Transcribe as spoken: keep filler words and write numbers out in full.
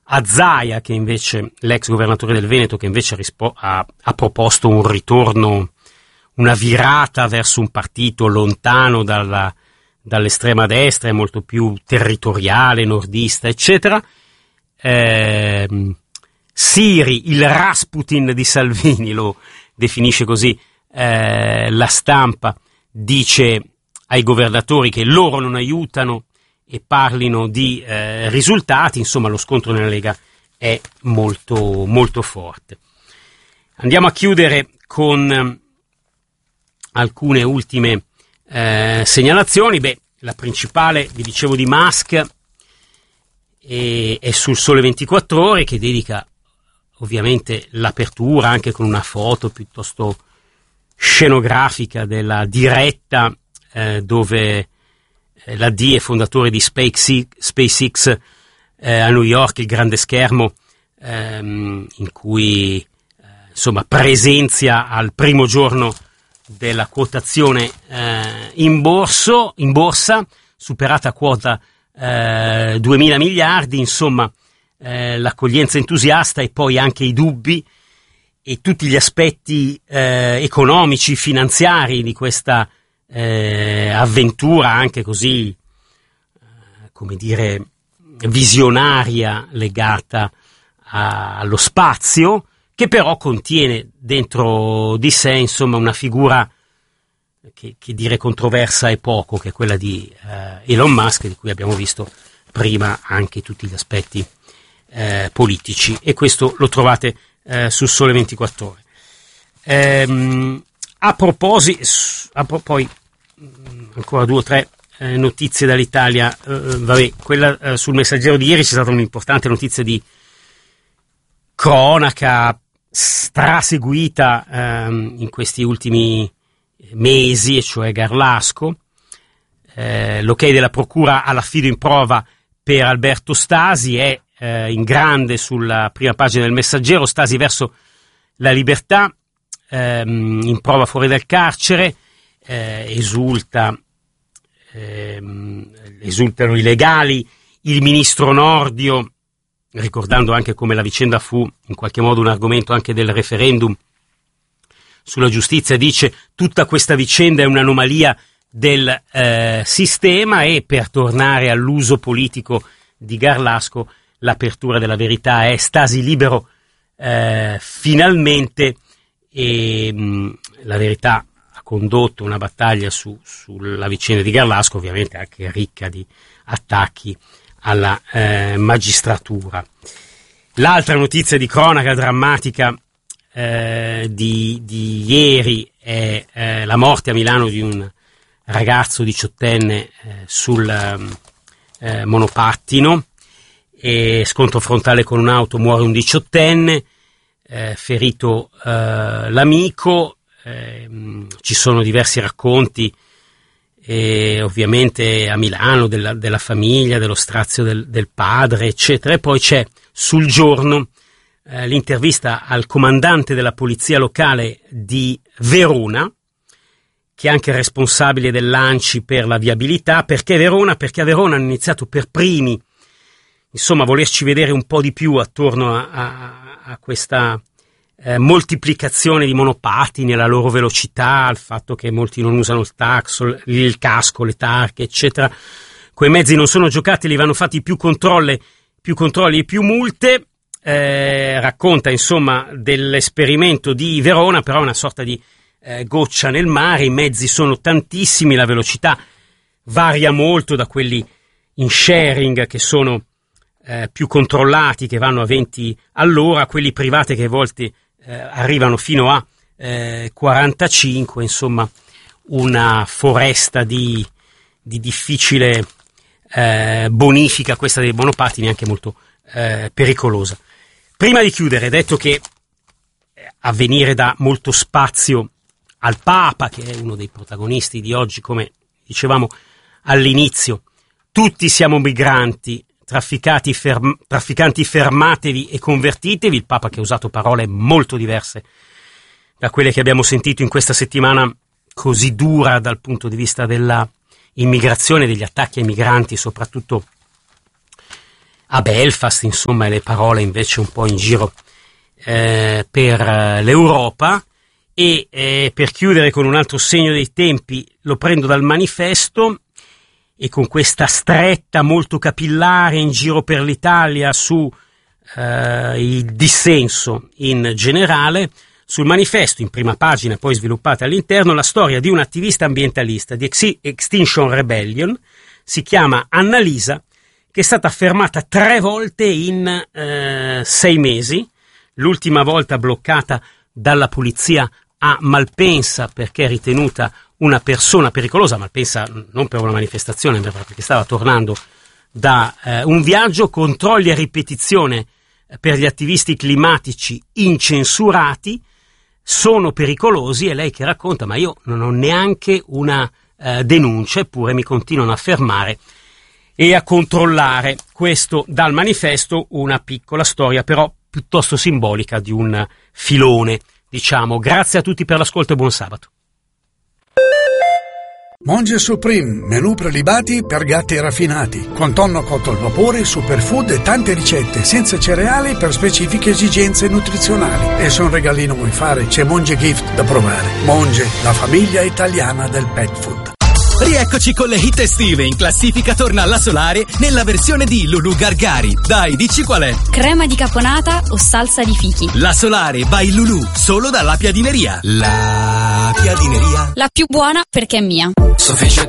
a Zaia, che invece, l'ex governatore del Veneto, che invece rispo- ha, ha proposto un ritorno, una virata verso un partito lontano dalla, dall'estrema destra e molto più territoriale, nordista, eccetera. Eh, Siri, il Rasputin di Salvini, lo definisce così eh, la Stampa, dice ai governatori che loro non aiutano e parlino di eh, risultati. Insomma, lo scontro nella Lega è molto, molto forte. Andiamo a chiudere con eh, alcune ultime eh, segnalazioni. Beh, la principale, vi dicevo, di Musk e, è sul Sole ventiquattro Ore, che dedica ovviamente l'apertura anche con una foto piuttosto scenografica della diretta eh, dove eh, la D è fondatore di SpaceX, SpaceX eh, a New York, il grande schermo ehm, in cui eh, insomma presenzia al primo giorno della quotazione eh, in borso, in borsa, superata quota eh, duemila miliardi, insomma eh, l'accoglienza entusiasta e poi anche i dubbi e tutti gli aspetti eh, economici, finanziari di questa eh, avventura anche così, eh, come dire, visionaria legata a, allo spazio, che però contiene dentro di sé, insomma, una figura che, che dire controversa è poco, che è quella di eh, Elon Musk, di cui abbiamo visto prima anche tutti gli aspetti eh, politici, e questo lo trovate eh, su Sole ventiquattro Ore. Ehm, a proposito, a pro, poi ancora due o tre eh, notizie dall'Italia. Eh, vabbè, quella eh, sul Messaggero di ieri c'è stata un'importante notizia di cronaca straseguita ehm, in questi ultimi mesi, e cioè Garlasco, eh, l'ok della procura all'affido in prova per Alberto Stasi è eh, in grande sulla prima pagina del Messaggero. Stasi verso la libertà, ehm, in prova fuori dal carcere, eh, esulta, ehm, esultano i legali, il ministro Nordio, ricordando anche come la vicenda fu in qualche modo un argomento anche del referendum sulla giustizia, dice tutta questa vicenda è un'anomalia del eh, sistema, e per tornare all'uso politico di Garlasco l'apertura della Verità è Stasi libero eh, finalmente, e mh, la Verità ha condotto una battaglia su, sulla vicenda di Garlasco, ovviamente anche ricca di attacchi alla eh, magistratura. L'altra notizia di cronaca drammatica eh, di, di ieri è eh, la morte a Milano di un ragazzo diciottenne eh, sul eh, monopattino, e scontro frontale con un'auto, muore un diciottenne, eh, ferito eh, l'amico. Eh, ci sono diversi racconti, e ovviamente a Milano della, della famiglia, dello strazio del, del padre, eccetera. E poi c'è sul Giorno eh, l'intervista al comandante della polizia locale di Verona, che è anche responsabile dell'ANCI per la viabilità. Perché Verona? Perché a Verona hanno iniziato per primi, insomma, a volerci vedere un po' di più attorno a, a, a questa Eh, moltiplicazione di monopattini, la loro velocità, al fatto che molti non usano il taxo, il casco, le tarche, eccetera. Quei mezzi non sono giocati, li vanno fatti più controlli, più controlli e più multe. Eh, racconta insomma dell'esperimento di Verona, però è una sorta di eh, goccia nel mare. I mezzi sono tantissimi, la velocità varia molto da quelli in sharing, che sono eh, più controllati, che vanno a venti all'ora, quelli privati che a volte Eh, arrivano fino a eh, quarantacinque, insomma una foresta di, di difficile eh, bonifica, questa dei monopattini, anche molto eh, pericolosa. Prima di chiudere, detto che Avvenire dà molto spazio al Papa, che è uno dei protagonisti di oggi, come dicevamo all'inizio, tutti siamo migranti, Trafficati, ferm- trafficanti fermatevi e convertitevi. Il Papa, che ha usato parole molto diverse da quelle che abbiamo sentito in questa settimana così dura dal punto di vista della immigrazione, degli attacchi ai migranti, soprattutto a Belfast, insomma, e le parole invece un po' in giro eh, per l'Europa. E eh, per chiudere con un altro segno dei tempi, lo prendo dal Manifesto, e con questa stretta molto capillare in giro per l'Italia su eh, il dissenso in generale. Sul Manifesto, in prima pagina, poi sviluppata all'interno, la storia di un attivista ambientalista di Ex- Extinction Rebellion, si chiama Annalisa, che è stata fermata tre volte in eh, sei mesi, l'ultima volta bloccata dalla polizia a Malpensa perché ritenuta una persona pericolosa. Malpensa non per una manifestazione, ma perché stava tornando da eh, un viaggio. Controlli a ripetizione per gli attivisti climatici incensurati, sono pericolosi, e lei che racconta: ma io non ho neanche una eh, denuncia, eppure mi continuano a fermare e a controllare. Questo dal Manifesto, una piccola storia però piuttosto simbolica di un filone, diciamo. Grazie a tutti per l'ascolto e buon sabato. Monge Supreme, menù prelibati per gatti raffinati, con tonno cotto al vapore, superfood e tante ricette senza cereali per specifiche esigenze nutrizionali. E se un regalino vuoi fare, c'è Monge Gift da provare. Monge, la famiglia italiana del pet food. Rieccoci con le hit estive. In classifica torna alla Solare nella versione di Lulu Gargari. Dai, dici qual è? Crema di caponata o salsa di fichi? La Solare by Lulu, solo dalla Piadineria. La Piadineria. La più buona perché è mia. Sufficient